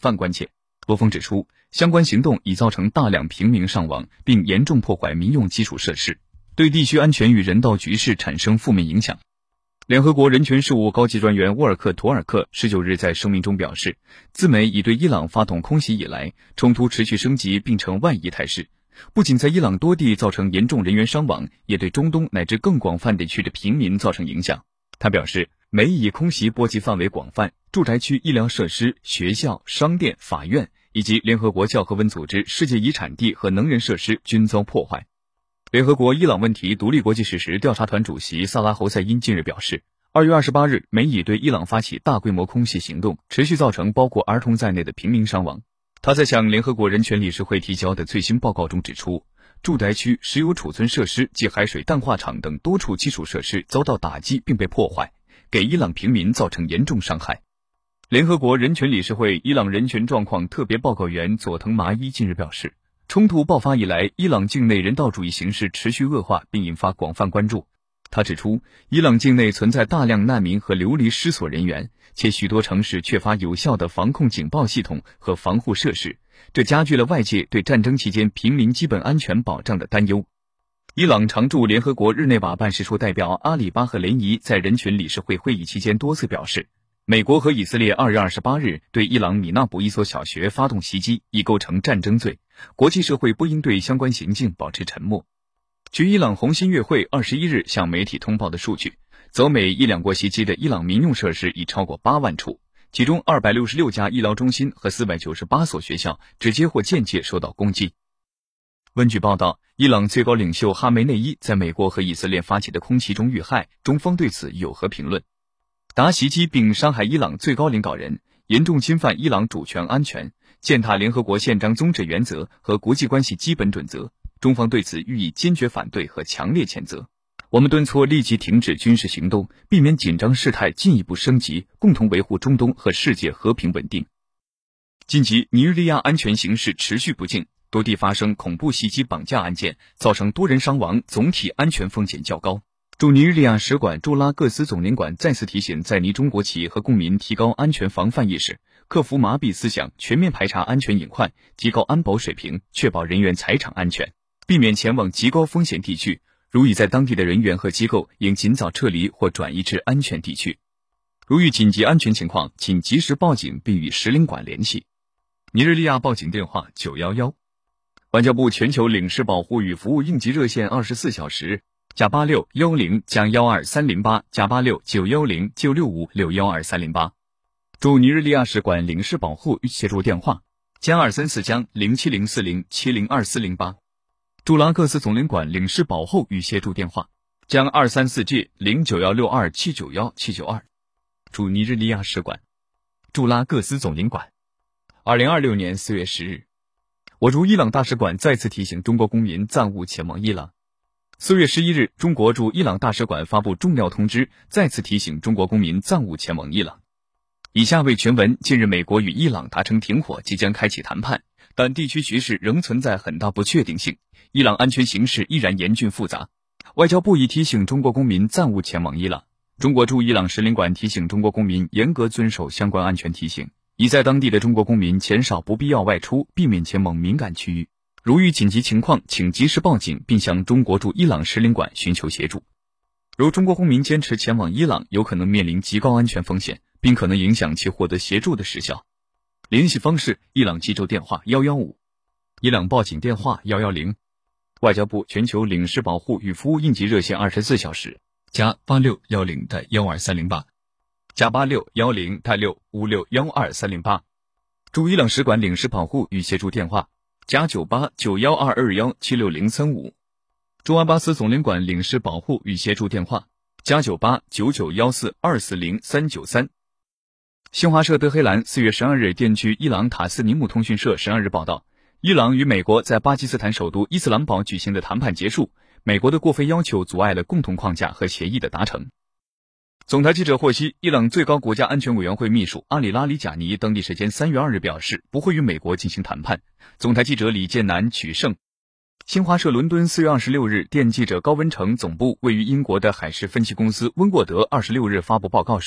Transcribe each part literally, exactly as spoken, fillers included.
泛关切。波峰指出，相关行动已造成大量平民伤亡，并严重破坏民用基础设施，对地区安全与人道局势产生负面影响。联合国人权事务高级专员沃尔克·图尔克十九日在声明中表示，自美已对伊朗发动空袭以来，冲突持续升级并呈外移态势，不仅在伊朗多地造成严重人员伤亡，也对中东乃至更广泛地区的平民造成影响。他表示，美以空袭波及范围广泛，住宅区、医疗设施、学校、商店、法院以及联合国教科文组织世界遗产地和能源设施均遭破坏。联合国伊朗问题独立国际事实调查团主席萨拉侯赛因近日表示，二月二十八日，美以对伊朗发起大规模空袭行动，持续造成包括儿童在内的平民伤亡。他在向联合国人权理事会提交的最新报告中指出，住宅区、石油储存设施及海水淡化厂等多处基础设施遭到打击并被破坏，给伊朗平民造成严重伤害。联合国人权理事会伊朗人权状况特别报告员佐藤麻衣近日表示，冲突爆发以来，伊朗境内人道主义形势持续恶化，并引发广泛关注。他指出，伊朗境内存在大量难民和流离失所人员，且许多城市缺乏有效的防控警报系统和防护设施，这加剧了外界对战争期间平民基本安全保障的担忧。伊朗常驻联合国日内瓦办事处代表阿里巴赫雷尼在人权理事会会议期间多次表示，美国和以色列二月二十八日对伊朗米纳卜一所小学发动袭击，已构成战争罪，国际社会不应对相关行径保持沉默。据伊朗红新月会二十一日向媒体通报的数据，遭美伊两国袭击的伊朗民用设施已超过八万处，其中二百六十六家医疗中心和四百九十八所学校直接或间接受到攻击。温据报道，伊朗最高领袖哈梅内伊在美国和以色列发起的空袭中遇害，中方对此有何评论？达袭击并伤害伊朗最高领导人，严重侵犯伊朗主权安全，践踏联合国宪章宗旨原则和国际关系基本准则，中方对此予以坚决反对和强烈谴责。我们敦促立即停止军事行动，避免紧张事态进一步升级，共同维护中东和世界和平稳定。近期，尼日利亚安全形势持续不静，多地发生恐怖袭击绑架案件，造成多人伤亡，总体安全风险较高。驻尼日利亚使馆驻拉各斯总领馆再次提醒在尼中国企和公民提高安全防范意识，克服麻痹思想，全面排查安全隐患，提高安保水平，确保人员财产安全，避免前往极高风险地区。如已在当地的人员和机构，应尽早撤离或转移至安全地区。如遇紧急安全情况，请及时报警并与使领馆联系。尼日利亚报警电话九一一。外交部全球领事保护与服务应急热线二十四小时加八六幺零加幺二三零八加八六九幺零九六五六幺二三零八。驻尼日利亚使馆领事保护与协助电话加二三四加零七零四零七零二四零八。驻拉各斯总领馆领事保护与协助电话加二三四 G 零九幺六二七九幺七九二。驻尼日利亚使馆驻拉各斯总领馆。二零二六年四月十日，我驻伊朗大使馆再次提醒中国公民暂勿前往伊朗。四月十一日，中国驻伊朗大使馆发布重要通知，再次提醒中国公民暂勿前往伊朗。以下为全文。近日，美国与伊朗达成停火，即将开启谈判，但地区局势仍存在很大不确定性，伊朗安全形势依然严峻复杂。外交部已提醒中国公民暂勿前往伊朗。中国驻伊朗使领馆提醒中国公民严格遵守相关安全提醒，已在当地的中国公民减少不必要外出，避免前往敏感区域。如遇紧急情况，请及时报警，并向中国驻伊朗使领馆寻求协助。如中国公民坚持前往伊朗，有可能面临极高安全风险，并可能影响其获得协助的时效。联系方式：伊朗急救电话一一五，伊朗报警电话一一零，外交部全球领事保护与服务应急热线二十四小时加八六幺零带幺二三零八加八六幺零带六五六幺二三零八。驻伊朗使馆领事保护与协助电话加九八九幺二二幺七六零三五。驻阿巴斯总领馆领事保护与协助电话加九八九九幺四二四零三九三。新华社德黑兰四月十二日电据伊朗塔斯尼姆通讯社十二日报道，伊朗与美国在巴基斯坦首都伊斯兰堡举行的谈判结束，美国的过非要求阻碍了共同框架和协议的达成。总台记者获悉，伊朗最高国家安全委员会秘书阿里拉里贾尼当地时间三月二日表示，不会与美国进行谈判。总台记者李建南取胜。新华社伦敦四月二十六日电记者高文成总部位于英国的海事分析公司温沃德二十六日发布报告说，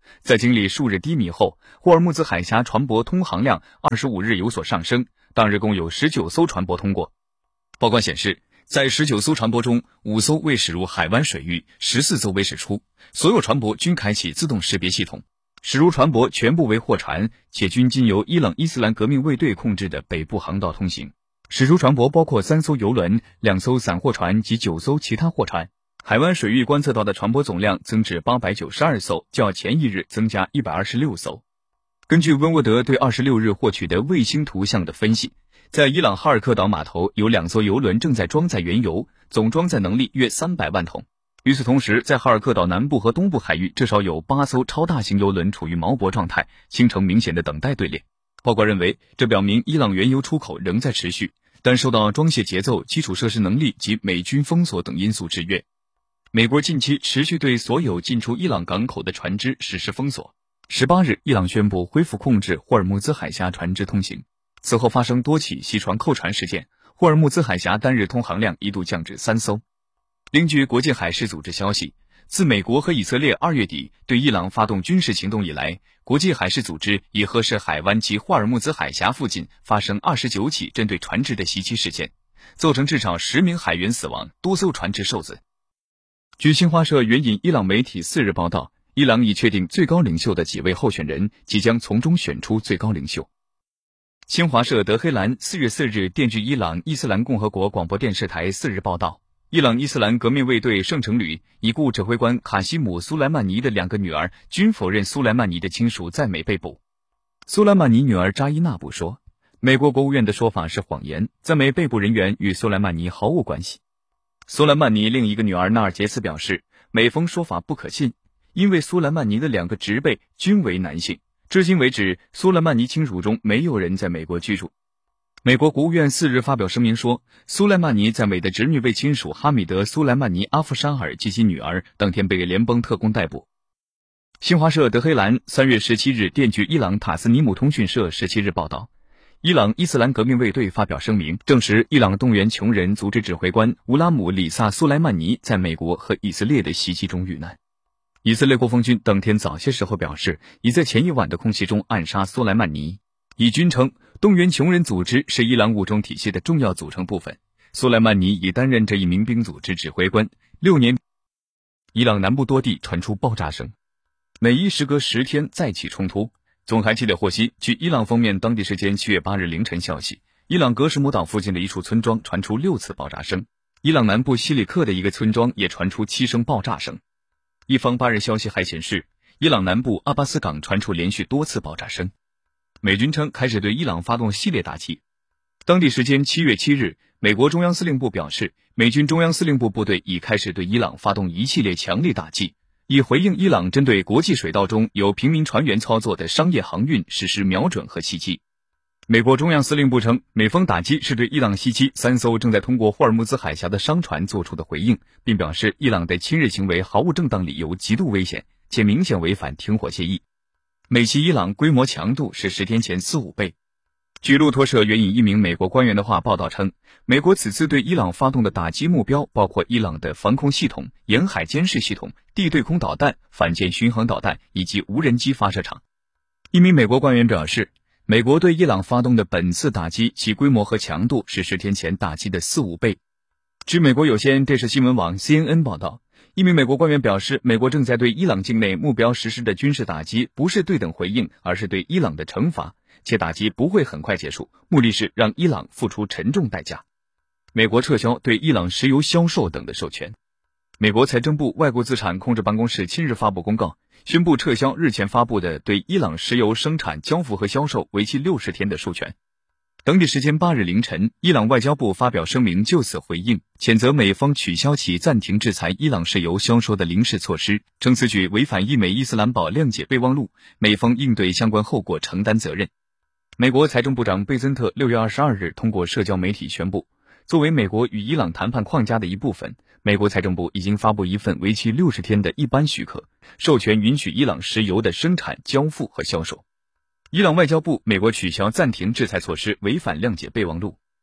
在经历数日低迷后，霍尔木兹海峡船舶通航量二十五日有所上升，当日共有十九艘船舶通过。报告显示，在十九艘船舶中，五艘未驶入海湾水域，十四艘未驶出，所有船舶均开启自动识别系统。驶入船舶全部为货船，且均经由伊朗伊斯兰革命卫队控制的北部航道通行。驶出船舶包括三艘油轮、两艘散货船及九艘其他货船。海湾水域观测到的船舶总量增至八百九十二艘，较前一日增加一百二十六艘。根据温沃德对二十六日获取的卫星图像的分析，在伊朗哈尔克岛码头有两艘油轮正在装载原油，总装载能力约三百万桶。与此同时，在哈尔克岛南部和东部海域至少有八艘超大型油轮处于锚泊状态，形成明显的等待队列。报告认为，这表明伊朗原油出口仍在持续，但受到装卸节奏、基础设施能力及美军封锁等因素制约。美国近期持续对所有进出伊朗港口的船只实施封锁。十八日，伊朗宣布恢复控制霍尔木兹海峡船只通行。此后发生多起袭船扣船事件，霍尔木兹海峡单日通航量一度降至三艘。另据国际海事组织消息，自美国和以色列二月底对伊朗发动军事行动以来，国际海事组织以荷什海湾及霍尔木兹海峡附近发生二十九起针对船只的袭击事件，造成至少十名海员死亡，多艘船只受损。据新华社援引伊朗媒体四日报道，伊朗已确定最高领袖的几位候选人，即将从中选出最高领袖。新华社德黑兰四月四日电据伊朗伊斯兰共和国广播电视台四日报道，伊朗伊斯兰革命卫队圣城旅已故指挥官卡西姆·苏莱曼尼的两个女儿均否认苏莱曼尼的亲属在美被捕。苏莱曼尼女儿扎伊纳布说，美国国务院的说法是谎言，在美被捕人员与苏莱曼尼毫无关系。苏莱曼尼另一个女儿纳尔杰斯表示，美方说法不可信，因为苏莱曼尼的两个侄辈均为男性，至今为止，苏莱曼尼亲属中没有人在美国居住。美国国务院四日发表声明说，苏莱曼尼在美的侄女辈亲属哈米德·苏莱曼尼阿夫沙尔及其女儿当天被联邦特工逮捕。新华社德黑兰三月十七日电据伊朗塔斯尼姆通讯社十七日报道，伊朗伊斯兰革命卫队发表声明，证实伊朗动员穷人组织指挥官乌拉姆里萨·苏莱曼尼在美国和以色列的袭击中遇难。以色列国防军当天早些时候表示，已在前一晚的空袭中暗杀苏莱曼尼。以军称，动员穷人组织是伊朗武装体系的重要组成部分，苏莱曼尼已担任这一民兵组织指挥官六年。伊朗南部多地传出爆炸声，每一时隔十天再起冲突。总台记者获悉，据伊朗方面当地时间七月八日凌晨消息，伊朗格什姆岛附近的一处村庄传出六次爆炸声，伊朗南部西里克的一个村庄也传出七声爆炸声。一方八日消息还显示，伊朗南部阿巴斯港传出连续多次爆炸声。美军称开始对伊朗发动系列打击。当地时间七月七日，美国中央司令部表示，美军中央司令部部队已开始对伊朗发动一系列强力打击，以回应伊朗针对国际水道中有平民船员操作的商业航运实施瞄准和袭击。美国中央司令部称，美方打击是对伊朗袭击三艘正在通过霍尔木兹海峡的商船做出的回应，并表示伊朗的侵略行为毫无正当理由，极度危险，且明显违反停火协议。美袭伊朗规模强度是十天前四五倍。据路透社援引一名美国官员的话报道称，美国此次对伊朗发动的打击目标包括伊朗的防空系统、沿海监视系统、地对空导弹、反舰巡航导弹以及无人机发射场。一名美国官员表示，美国对伊朗发动的本次打击其规模和强度是十天前打击的四五倍。据美国有线电视新闻网 C N N 报道，一名美国官员表示，美国正在对伊朗境内目标实施的军事打击不是对等回应，而是对伊朗的惩罚，且打击不会很快结束，目的是让伊朗付出沉重代价。美国撤销对伊朗石油销售等的授权。美国财政部外国资产控制办公室七日发布公告，宣布撤销日前发布的对伊朗石油生产、交付和销售为期六十天的授权。当地时间八日凌晨，伊朗外交部发表声明就此回应，谴责美方取消其暂停制裁伊朗石油销售的临时措施，称此举违反伊美伊斯兰堡谅解备忘录，美方应对相关后果承担责任。美国财政部长贝森特六月二十二日通过社交媒体宣布，作为美国与伊朗谈判框架的一部分，美国财政部已经发布一份为期六十天的一般许可，授权允许伊朗石油的生产、交付和销售。伊朗外交部，美国取消暂停制裁措施违反谅解备忘录。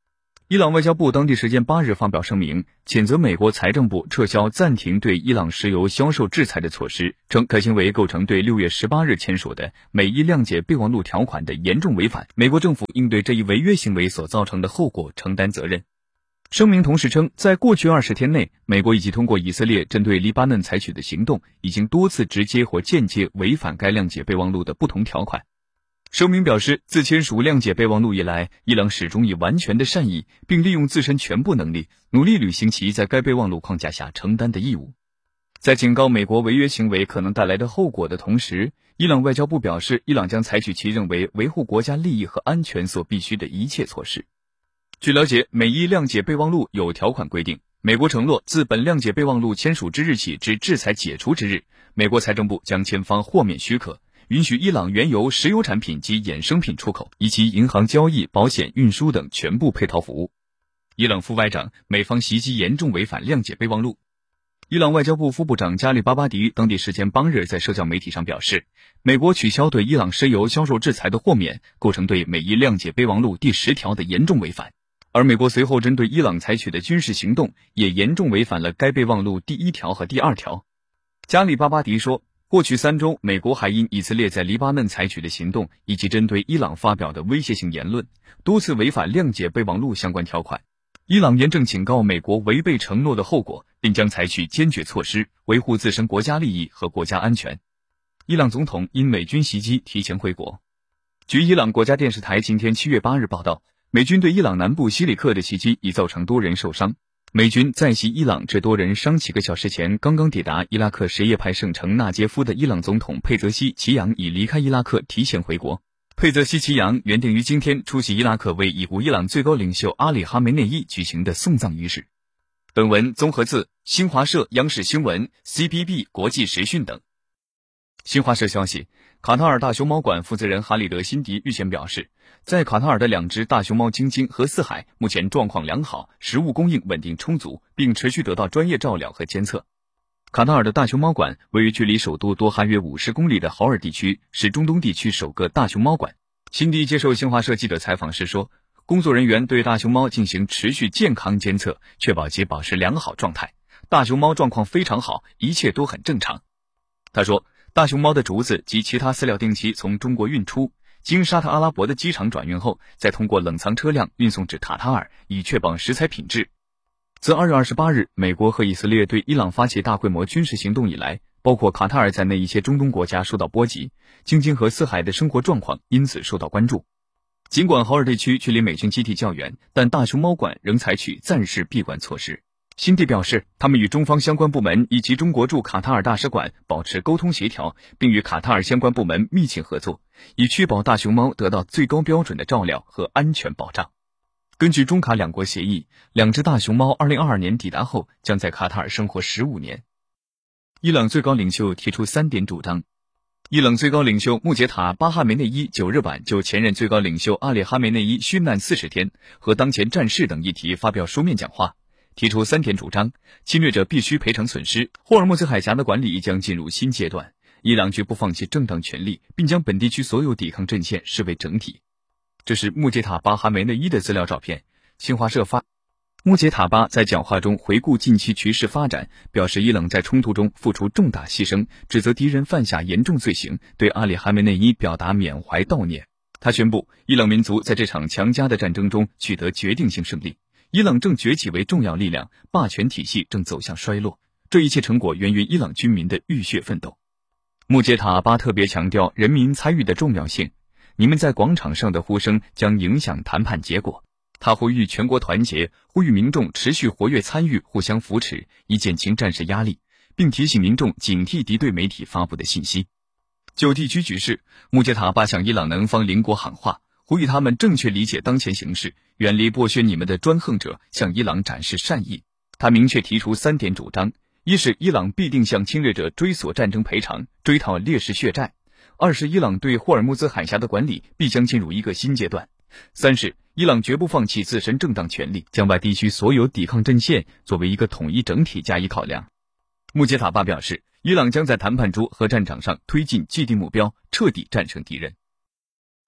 伊朗外交部当地时间八日发表声明，谴责美国财政部撤销暂停对伊朗石油销售制裁的措施，称该行为构成对六月十八日签署的美伊谅解备忘录条款的严重违反，美国政府应对这一违约行为所造成的后果承担责任。声明同时称，在过去二十天内，美国已经通过以色列针对黎巴嫩采取的行动，已经多次直接或间接违反该谅解备忘录的不同条款。声明表示，自签署谅解备忘录以来，伊朗始终以完全的善意，并利用自身全部能力，努力履行其在该备忘录框架下承担的义务。在警告美国违约行为可能带来的后果的同时，伊朗外交部表示，伊朗将采取其认为维护国家利益和安全所必须的一切措施。据了解，美伊谅解备忘录有条款规定，美国承诺自本谅解备忘录签署之日起至制裁解除之日，美国财政部将签发豁免许可，允许伊朗原油、石油产品及衍生品出口，以及银行交易、保险、运输等全部配套服务。伊朗副外长，美方袭击严重违反谅解备忘录。伊朗外交部副部长加里巴巴迪当地时间当日在社交媒体上表示，美国取消对伊朗石油销售制裁的豁免，构成对美伊谅解备忘录第十条的严重违反。而美国随后针对伊朗采取的军事行动，也严重违反了该备忘录第一条和第二条。加里巴巴迪说，过去三周，美国还因以色列在黎巴嫩采取的行动，以及针对伊朗发表的威胁性言论，多次违反谅解备忘录相关条款。伊朗严正警告美国违背承诺的后果，并将采取坚决措施，维护自身国家利益和国家安全。伊朗总统因美军袭击提前回国。据伊朗国家电视台今天七月八日报道，美军对伊朗南部西里克的袭击已造成多人受伤。美军在袭伊朗致多人伤几个小时前刚刚抵达伊拉克什叶派圣城纳杰夫的伊朗总统佩泽西奇扬已离开伊拉克提前回国。佩泽西奇扬原定于今天出席伊拉克为已故伊朗最高领袖阿里哈梅内伊举行的送葬仪式。本文综合自新华社、央视新闻、C B B 国际时讯等。新华社消息，卡塔尔大熊猫馆负责人哈里德·辛迪日前表示，在卡塔尔的两只大熊猫晶晶和四海目前状况良好，食物供应稳定充足，并持续得到专业照料和监测。卡塔尔的大熊猫馆位于距离首都多哈约五十公里的豪尔地区，是中东地区首个大熊猫馆。辛迪接受新华社记者采访时说，工作人员对大熊猫进行持续健康监测，确保其保持良好状态。大熊猫状况非常好，一切都很正常。他说，大熊猫的竹子及其他饲料定期从中国运出，经沙特阿拉伯的机场转运后，再通过冷藏车辆运送至卡塔尔，以确保食材品质。自二月二十八日美国和以色列对伊朗发起大规模军事行动以来，包括卡塔尔在内一些中东国家受到波及，晶晶和四海的生活状况因此受到关注。尽管豪尔地区距离美军基地较远，但大熊猫馆仍采取暂时闭馆措施。辛迪表示，他们与中方相关部门以及中国驻卡塔尔大使馆保持沟通协调，并与卡塔尔相关部门密切合作，以确保大熊猫得到最高标准的照料和安全保障。根据中卡两国协议，两只大熊猫二零二二年抵达后将在卡塔尔生活十五年。伊朗最高领袖提出三点主张。伊朗最高领袖穆杰塔·巴哈梅内伊九日晚就前任最高领袖阿里哈梅内伊殉难四十天和当前战事等议题发表书面讲话，提出三点主张：侵略者必须赔偿损失，霍尔木兹海峡的管理将进入新阶段，伊朗绝不放弃正当权利，并将本地区所有抵抗阵线视为整体。这是穆杰塔·巴哈梅内伊的资料照片。新华社发穆杰塔巴在讲话中回顾近期局势发展，表示伊朗在冲突中付出重大牺牲，指责敌人犯下严重罪行，对阿里哈梅内伊表达缅怀悼念。他宣布，伊朗民族在这场强加的战争中取得决定性胜利，伊朗正崛起为重要力量，霸权体系正走向衰落，这一切成果源于伊朗军民的浴血奋斗。穆杰塔巴特别强调人民参与的重要性，你们在广场上的呼声将影响谈判结果。他呼吁全国团结，呼吁民众持续活跃参与，互相扶持，以减轻战事压力，并提醒民众警惕敌对媒体发布的信息。就地区局势，穆杰塔巴向伊朗南方邻国喊话，呼吁他们正确理解当前形势，远离剥削你们的专横者，向伊朗展示善意。他明确提出三点主张：一是伊朗必定向侵略者追索战争赔偿，追讨烈士血债；二是伊朗对霍尔木兹海峡的管理必将进入一个新阶段；三是伊朗绝不放弃自身正当权利，将外地区所有抵抗阵线作为一个统一整体加以考量。穆杰塔巴表示，伊朗将在谈判桌和战场上推进既定目标，彻底战胜敌人。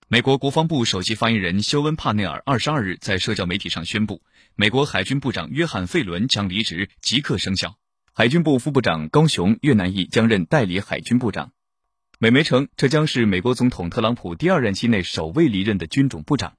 美国国防部首席发言人休恩·帕内尔二十二日在社交媒体上宣布，美国海军部长约翰·费伦将离职，即刻生效。海军部副部长高雄·越南裔将任代理海军部长。美媒称，这将是美国总统特朗普第二任期内首位离任的军种部长。